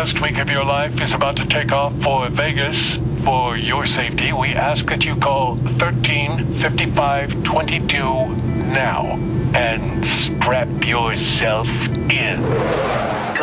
best week of your life is about to take off for Vegas. For your safety, we ask that you call 135522 now and strap yourself in.